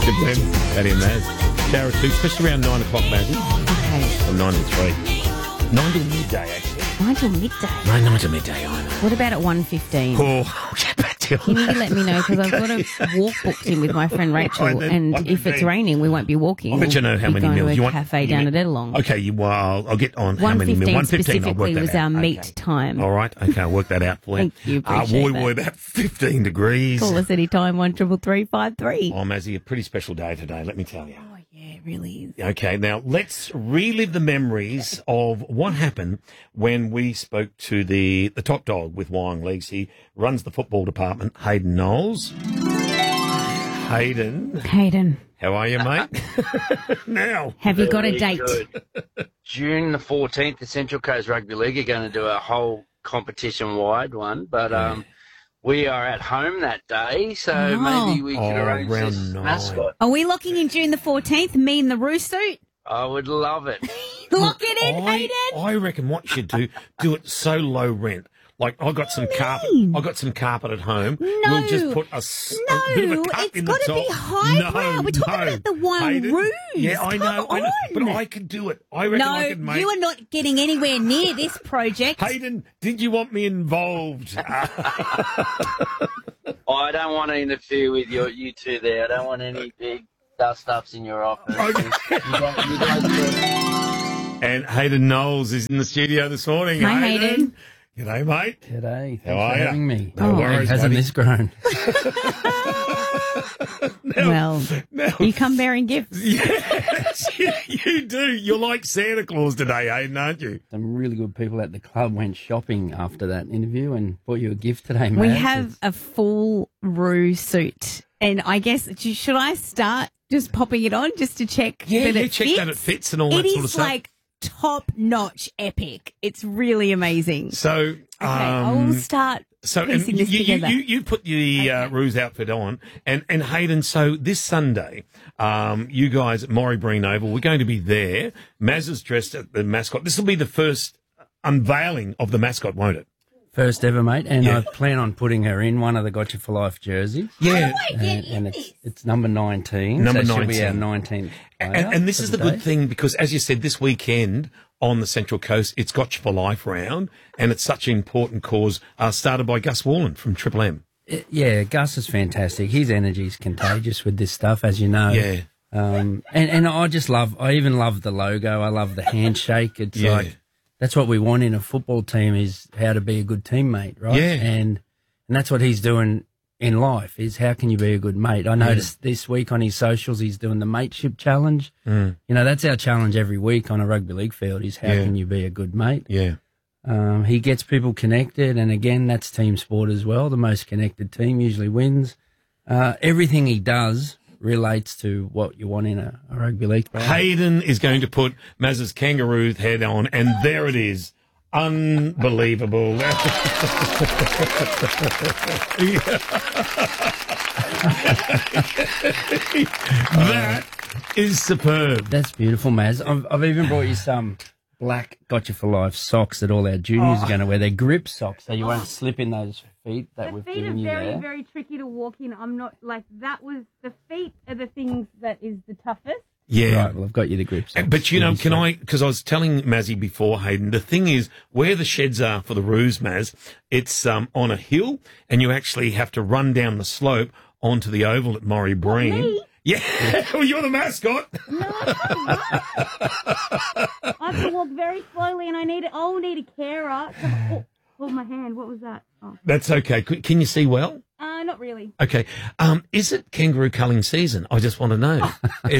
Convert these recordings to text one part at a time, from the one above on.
Good then, Paddy and Maz. Shower at 2, especially around 9 o'clock, Mazzy. Okay. From 9 to 3. 9 till midday, actually. 9 till midday. 9 till midday, I know. What about at 1:15? Oh, I'll get back to you. Can you let me know? Because I've got a walk booked in with my friend Rachel, and if it's raining, we won't be walking. I'll let you know how many meals you want. Cafe down at Edelong. Okay, well, I'll get on how many meals. 1:15 I'll work specifically that was out. our meet time. All right, okay, I'll work that out for you. Thank you, appreciate that. We're about 15 degrees. Call us anytime, 133353. Oh, Mazzy, a pretty special day today, let me tell you. Oh, yeah, it really is. Okay, now let's relive the memories of what happened when we spoke to the top dog with Wyong Leagues. He runs the football department, Hayden Knowles. Hayden, how are you, mate? Now. Have you got a date? Good. June the 14th, the Central Coast Rugby League are going to do a whole competition-wide one, but we are at home that day, so maybe we could arrange this mascot. Are we locking in June the 14th, me in the Roo suit? I would love it. Lock it in, Hayden. I reckon what you should do it so low rent. Like, I got some carpet. I got some carpet at home. No. We'll just put a bit of a cut in the top. It's got to be highbrow. We're talking about the Wyong Roos. Yeah, I know. But I could do it. I reckon I could make. No, you are not getting anywhere near this project. Hayden, did you want me involved? I don't want to interfere with you two there. I don't want any big dust-ups in your office. You guys do it. And Hayden Knowles is in the studio this morning. Hi, Hayden. G'day, mate. G'day. Thanks How are for you? having me. No worries, Hasn't this grown? You come bearing gifts. Yes, you do. You're like Santa Claus today, Hayden, aren't you? Some really good people at the club went shopping after that interview and bought you a gift today, mate. We have a full Roo suit. And I guess, should I start just popping it on just to check that it check fits? that it fits and all that sort of stuff. It is like top-notch epic. It's really amazing. So, I will start piecing this together. You put the Ruse outfit on, and Hayden, so this Sunday, you guys at Morrie Breen Oval, we're going to be there. Maz is dressed as the mascot. This will be the first unveiling of the mascot, won't it? First ever, mate, and I plan on putting her in one of the Gotcha for Life jerseys. Yeah. And it's number 19. Number so 19. She'll be our 19th player And this is the day. good thing because, as you said, this weekend on the Central Coast, it's Gotcha for Life round, and it's such an important cause started by Gus Worland from Triple M. Yeah, Gus is fantastic. His energy is contagious with this stuff, as you know. Yeah. And I even love the logo. I love the handshake. It's like, that's what we want in a football team is how to be a good teammate, right? Yeah. And that's what he's doing in life is how can you be a good mate? I noticed this week on his socials he's doing the mateship challenge. You know, that's our challenge every week on a rugby league field is how can you be a good mate? Yeah. He gets people connected, and again, that's team sport as well. The most connected team usually wins. Everything he does relates to what you want in a rugby league player. Hayden is going to put Maz's kangaroo head on, and there it is. Unbelievable. That is superb. That's beautiful, Maz. I've even brought you some black Gotcha for Life socks that all our juniors are going to wear. They're grip socks, so you won't slip in those feet that we've given you there. The feet are very, very tricky to walk in. I'm not like that was the feet are the things that is the toughest. Yeah. Right, well, I've got you the grip socks. But, you know, because I was telling Mazzy before, Hayden, the thing is, where the sheds are for the Roos, Maz, it's on a hill, and you actually have to run down the slope onto the oval at Morrie Breen. Me? Yeah, well, you're the mascot. No, I have to walk very slowly, and I'll need a carer. Oh, my hand. What was that? Oh. That's okay. Can you see well? Not really. Okay. Is it kangaroo culling season? I just want to know.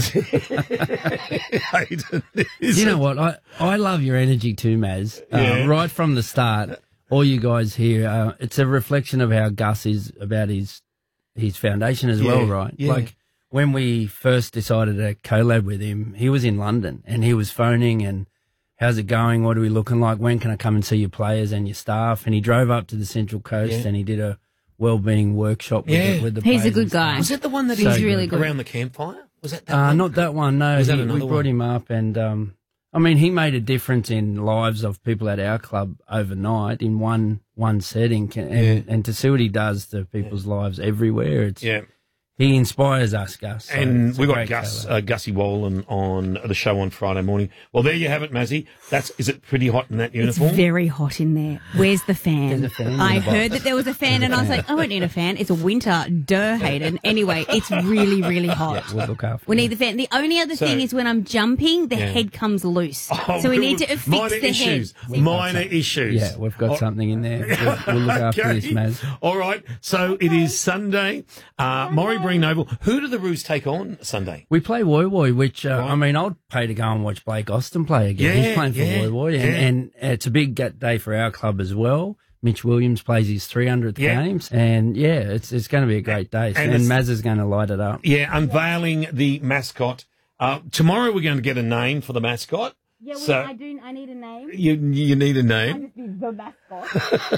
You know what? I love your energy too, Maz. Right from the start, all you guys here, it's a reflection of how Gus is about his foundation as well, right? Yeah. Like when we first decided to collab with him, he was in London and he was phoning and how's it going? What are we looking like? When can I come and see your players and your staff? And he drove up to the Central Coast and he did a wellbeing workshop with the He's players a good and stuff. guy. Was that the one that He's really good. around the campfire? Was that that one? Not that one, no. Was that We another brought one? him up and, I mean, he made a difference in lives of people at our club overnight in one setting. And to see what he does to people's lives everywhere, He inspires us, Gus. So and it's a we've got great Gus, fella. Gussie Wallen on the show on Friday morning. Well, there you have it, Mazzy. Is it pretty hot in that It's uniform? very hot in there. Where's the fan? There's a fan in I the box. heard that there was a fan, and I was like, I won't need a fan. It's winter. Duh, Hayden. Anyway, it's really, really hot. Yeah, we'll look after We you. need the fan. The only other thing is when I'm jumping, the head comes loose. Oh, So we need to fix minor the issues. head. Minor issues. Yeah, we've got something in there. We'll look after this, Maz. All right. So it is Sunday. Maury Breen Oval. Who do the Roos take on Sunday? We play Woy Woy, which, I mean, I'd pay to go and watch Blake Austin play again. Yeah, He's playing for yeah, Woy Woy, yeah. and it's a big day for our club as well. Mitch Williams plays his 300th games, and it's going to be a great day. And And Maz is going to light it up. Yeah, unveiling the mascot. Tomorrow we're going to get a name for the mascot. Yeah, So- I need a name. You need a name. The mascot.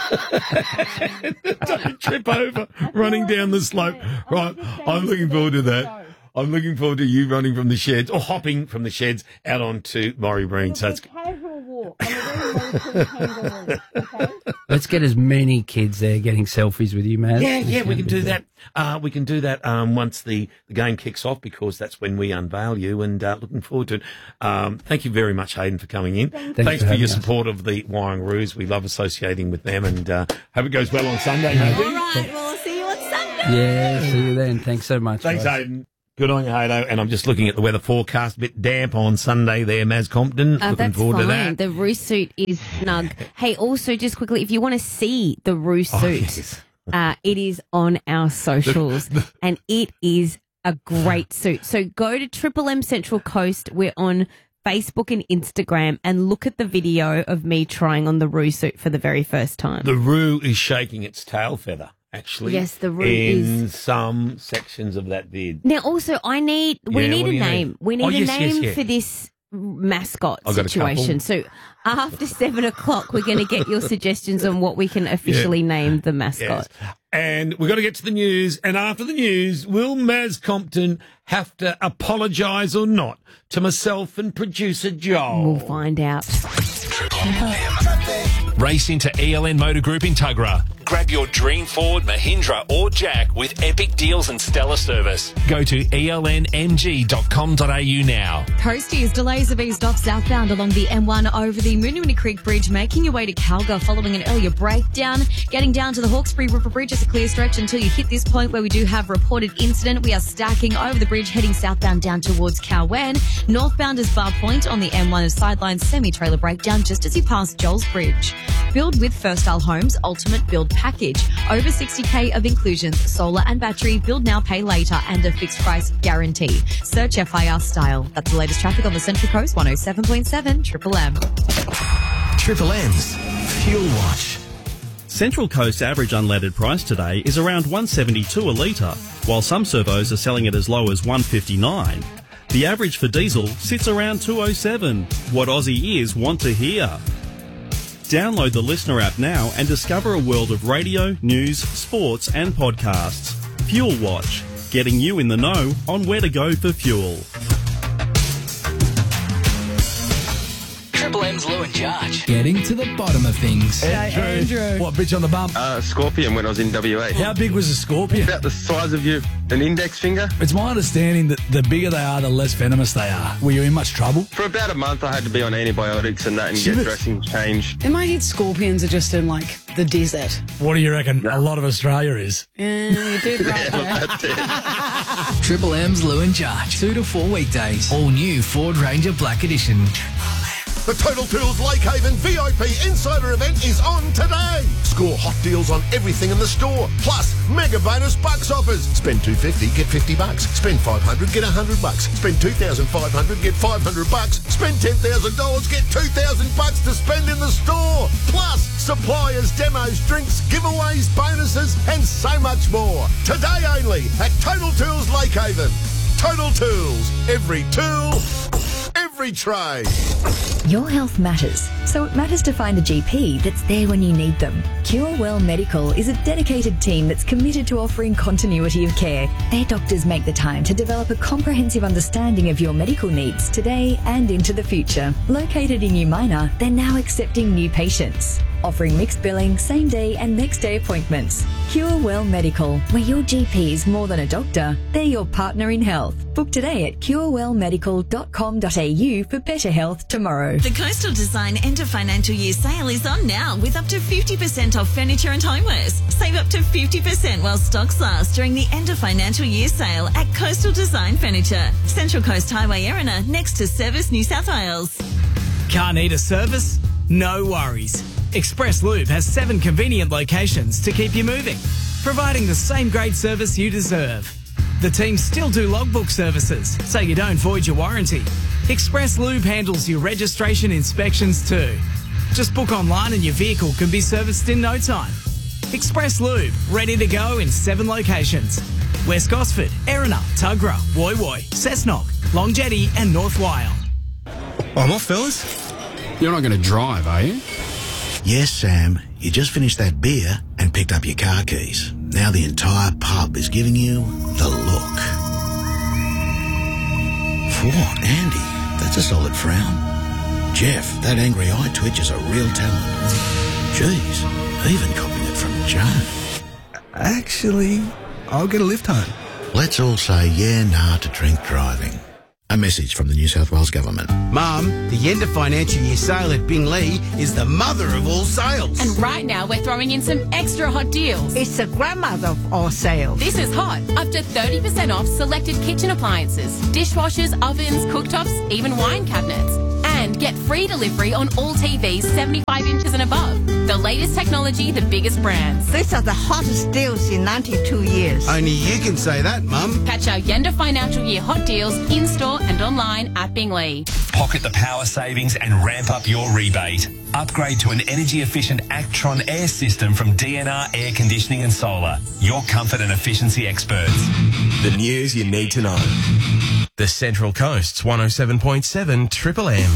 Don't trip over running down the slope. Right, I'm looking forward to that. I'm looking forward to you running from the sheds or hopping from the sheds out onto Maury Breen. So it's Casual walk on a very low kangaroo. Okay. Let's get as many kids there getting selfies with you, Maz. yeah, we can do that. We can do that once the game kicks off because that's when we unveil you. And looking forward to it. Thank you very much, Hayden, for coming in. Thanks for for having your us. support of the Warrangaroos. We love associating with them, and hope it goes well on Sunday. Maybe. All right, well, I'll see you on Sunday. Yeah, see you then. Thanks so much. Thanks, guys. Hayden. Good on you, Haydo. And I'm just looking at the weather forecast. A bit damp on Sunday there, Maz Compton. Looking That's forward fine. to that. The Roos suit is snug. Hey, also, just quickly, if you want to see the Roos suit, yes. it is on our socials, and it is a great suit. So go to Triple M Central Coast. We're on Facebook and Instagram, and look at the video of me trying on the Roos suit for the very first time. The Roo is shaking its tail feather, actually. Yes, the Roo in some sections of that vid. Now, also, we need what a do you name. need? We need Oh, a yes, name yes. for this mascot I've got a situation. So after 7 o'clock, we're going to get your suggestions on what we can officially name the mascot. Yes. And we've got to get to the news. And after the news, will Maz Compton have to apologise or not to myself and producer Joel? We'll find out. Race into ELN Motor Group in Tuggerah. Grab your dream Ford, Mahindra or Jack with epic deals and stellar service. Go to elnmg.com.au now. Coasties, delays have eased off southbound along the M1 over the Moonee Creek Bridge, making your way to Calga following an earlier breakdown. Getting down to the Hawkesbury River Bridge is a clear stretch until you hit this point where we do have reported incident. We are stacking over the bridge heading southbound down towards Cowan. Northbound is Bar Point on the M1 of sideline semi-trailer breakdown just as you pass Joel's Bridge. Build with First Style Homes Ultimate Build Package. Over 60k of inclusions, solar and battery, build now, pay later, and a fixed price guarantee. Search FIR Style. That's the latest traffic on the Central Coast, 107.7 Triple M. Triple M's Fuel Watch. Central Coast average unleaded price today is around $1.72 a litre, while some servos are selling it as low as $1.59. The average for diesel sits around $2.07. What Aussie ears want to hear. Download the Listener app now and discover a world of radio, news, sports and podcasts. Fuel Watch, getting you in the know on where to go for fuel. Triple M's Lou and Judge. Getting to the bottom of things. Andrew. What, bitch on the bump? Scorpion when I was in WA. How big was a scorpion? About the size of an index finger. It's my understanding that the bigger they are, the less venomous they are. Were you in much trouble? For about a month, I had to be on antibiotics and that and get dressing changed. In my head, scorpions are just in, like, the desert. What do you reckon a lot of Australia is? You did right there. That's it. Triple M's Lou and Judge. 2 to 4 weekdays. All new Ford Ranger Black Edition. The Total Tools Lakehaven VIP Insider event is on today. Score hot deals on everything in the store. Plus, mega bonus bucks offers. Spend $250, get $50. Spend $500, get $100. Spend $2,500, get $500. Spend $10,000, get $2,000 to spend in the store. Plus, suppliers, demos, drinks, giveaways, bonuses, and so much more. Today only at Total Tools Lakehaven. Total Tools. Every tool, every trade. Your health matters, so it matters to find a GP that's there when you need them. CureWell Medical is a dedicated team that's committed to offering continuity of care. Their doctors make the time to develop a comprehensive understanding of your medical needs today and into the future. Located in Umina, they're now accepting new patients. offering mixed billing, same day and next day appointments. Cure Well Medical, where your GP is more than a doctor, they're your partner in health. Book today at curewellmedical.com.au for better health tomorrow. The Coastal Design end of financial year sale is on now with up to 50% off furniture and homewares. Save up to 50% while stocks last during the end of financial year sale at Coastal Design Furniture. Central Coast Highway, Erina, next to Service New South Wales. Car need a service? No worries. Express Lube has 7 convenient locations to keep you moving, providing the same great service you deserve. The team still do logbook services, so you don't void your warranty. Express Lube handles your registration inspections too. Just book online and your vehicle can be serviced in no time. Express Lube, ready to go in 7 locations. West Gosford, Erina, Tuggerah, Woy Woy, Cessnock, Long Jetty and North Wyong. Oh, what, fellas? You're not going to drive, are you? Yes, Sam. You just finished that beer and picked up your car keys. Now the entire pub is giving you the look. Whoa, Andy, that's a solid frown. Jeff, that angry eye twitch is a real talent. Jeez, even copying it from Joe. Actually, I'll get a lift home. Let's all say yeah, nah to drink driving. A message from the New South Wales Government. Mum, the end of financial year sale at Binglee is the mother of all sales. And right now we're throwing in some extra hot deals. It's the grandmother of all sales. This is hot. Up to 30% off selected kitchen appliances, dishwashers, ovens, cooktops, even wine cabinets. And get free delivery on all TVs 75 inches and above. The latest technology, the biggest brands. These are the hottest deals in 92 years. Only you can say that, Mum. Catch our end of financial year hot deals in-store and online at Binglee. Pocket the power savings and ramp up your rebate. Upgrade to an energy-efficient Actron air system from DNR Air Conditioning and Solar. Your comfort and efficiency experts. The news you need to know. The Central Coast's 107.7 Triple M.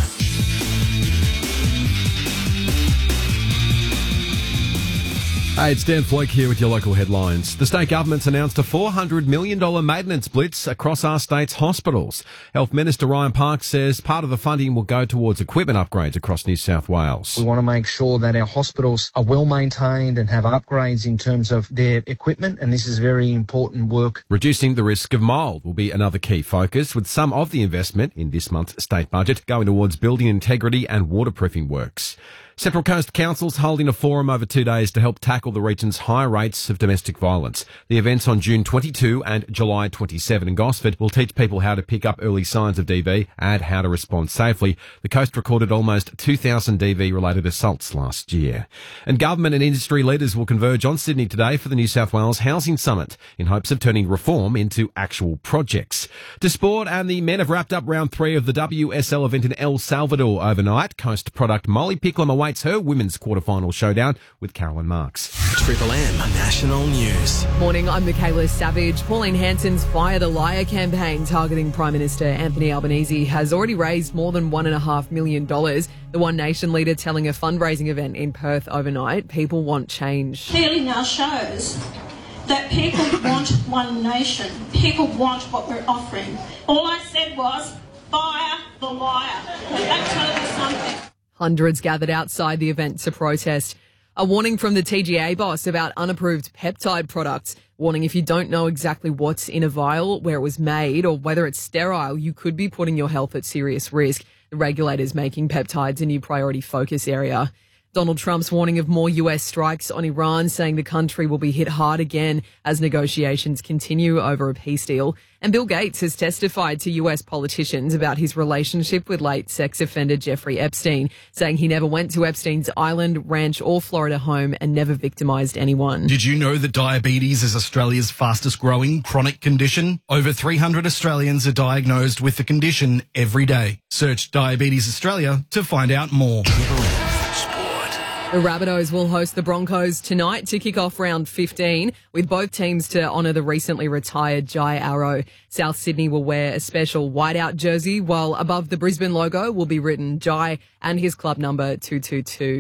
Hey, it's Dan Floak here with your local headlines. The state government's announced a $400 million maintenance blitz across our state's hospitals. Health Minister Ryan Park says part of the funding will go towards equipment upgrades across New South Wales. We want to make sure that our hospitals are well maintained and have upgrades in terms of their equipment, and this is very important work. Reducing the risk of mould will be another key focus, with some of the investment in this month's state budget going towards building integrity and waterproofing works. Central Coast Council's holding a forum over 2 days to help tackle the region's high rates of domestic violence. The events on June 22 and July 27 in Gosford will teach people how to pick up early signs of DV and how to respond safely. The coast recorded almost 2,000 DV-related assaults last year. And government and industry leaders will converge on Sydney today for the New South Wales Housing Summit in hopes of turning reform into actual projects. To sport, and the men have wrapped up round 3 of the WSL event in El Salvador overnight. Coast product Molly Picklum awaits her women's quarterfinal showdown with Carolyn Marks. Triple M National News. Morning, I'm Michaela Savage. Pauline Hanson's Fire the Liar campaign targeting Prime Minister Anthony Albanese has already raised more than $1.5 million. The One Nation leader telling a fundraising event in Perth overnight, people want change. Clearly now shows that people want One Nation. People want what we're offering. All I said was, fire the liar. That tells you something. Hundreds gathered outside the event to protest. A warning from the TGA boss about unapproved peptide products, warning if you don't know exactly what's in a vial, where it was made, or whether it's sterile, you could be putting your health at serious risk. The regulator's making peptides a new priority focus area. Donald Trump's warning of more US strikes on Iran, saying the country will be hit hard again as negotiations continue over a peace deal. And Bill Gates has testified to US politicians about his relationship with late sex offender Jeffrey Epstein, saying he never went to Epstein's island, ranch or Florida home and never victimised anyone. Did you know that diabetes is Australia's fastest growing chronic condition? Over 300 Australians are diagnosed with the condition every day. Search Diabetes Australia to find out more. The Rabbitohs will host the Broncos tonight to kick off round 15, with both teams to honour the recently retired Jai Arrow. South Sydney will wear a special whiteout jersey, while above the Brisbane logo will be written Jai and his club number 222.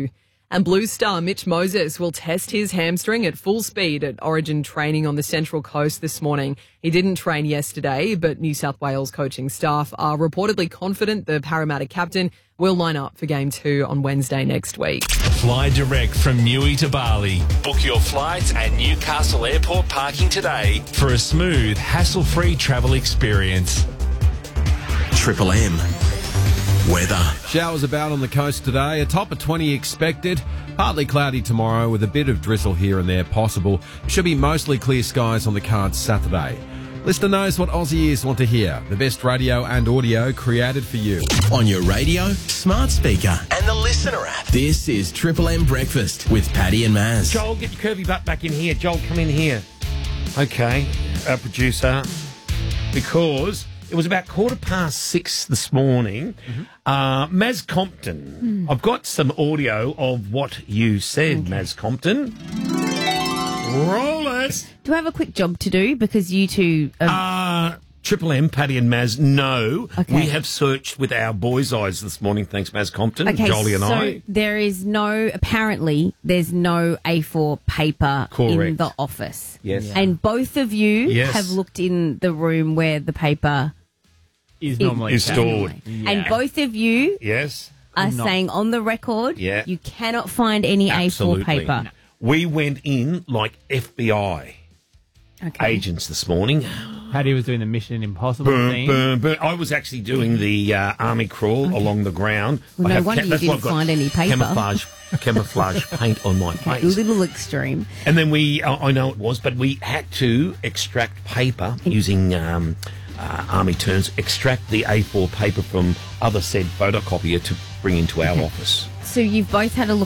And Blue Star Mitch Moses will test his hamstring at full speed at Origin training on the Central Coast this morning. He didn't train yesterday, but New South Wales coaching staff are reportedly confident the Parramatta captain will line up for Game 2 on Wednesday next week. Fly direct from Newey to Bali. Book your flights at Newcastle Airport parking today for a smooth, hassle-free travel experience. Triple M. Weather. Showers about on the coast today. A top of 20 expected. Partly cloudy tomorrow with a bit of drizzle here and there possible. Should be mostly clear skies on the cards Saturday. Listener knows what Aussie ears want to hear. The best radio and audio created for you. On your radio, smart speaker, and the Listener app. This is Triple M Breakfast with Paddy and Maz. Joel, get your curvy butt back in here. Joel, come in here. Okay, our producer. Because it was about 6:15 this morning. Maz Compton. I've got some audio of what you said, Maz Compton. Roll it. Do I have a quick job to do? Because you two... Triple M, Paddy and Maz, no. Okay. We have searched with our boys' eyes this morning, thanks Maz Compton, Jolie and I. There is apparently, there's no A4 paper in the office. Yes. Yeah. And both of you have looked in the room where the paper is normally stored. Yeah. And both of you are saying on the record you cannot find any A4 paper. No. We went in like FBI agents this morning. Paddy was doing the Mission Impossible thing. I was actually doing the army crawl along the ground. Well, no wonder you didn't find any paper. Camouflage paint on my face. A little extreme. And then I know it was, but we had to extract paper using army terms, extract the A4 paper from other said photocopier to bring into our office. So you've both had a look